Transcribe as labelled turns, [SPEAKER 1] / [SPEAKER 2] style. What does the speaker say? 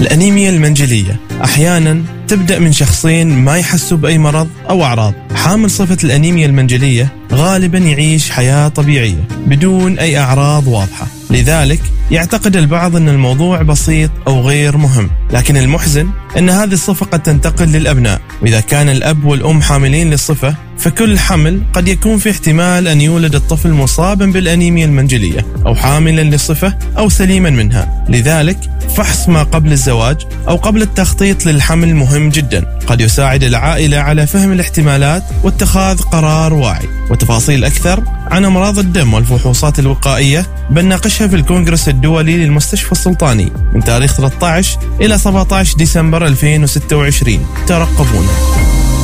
[SPEAKER 1] الأنيميا المنجلية أحيانا تبدأ من شخصين ما يحسوا بأي مرض أو أعراض. حامل صفة الأنيميا المنجلية غالبا يعيش حياة طبيعية بدون أي أعراض واضحة، لذلك يعتقد البعض أن الموضوع بسيط أو غير مهم، لكن المحزن أن هذه الصفة قد تنتقل للأبناء، وإذا كان الأب والأم حاملين للصفة فكل حمل قد يكون في احتمال أن يولد الطفل مصابا بالأنيميا المنجلية أو حاملا للصفة أو سليما منها. لذلك فحص ما قبل الزواج أو قبل التخطيط للحمل مهم جدا، قد يساعد العائلة على فهم الاحتمالات واتخاذ قرار واعي. وتفاصيل أكثر عن أمراض الدم والفحوصات الوقائية بنناقشها في الكونغرس الدولي للمستشفى السلطاني من تاريخ 13 إلى 17 ديسمبر 2026. ترقبونا.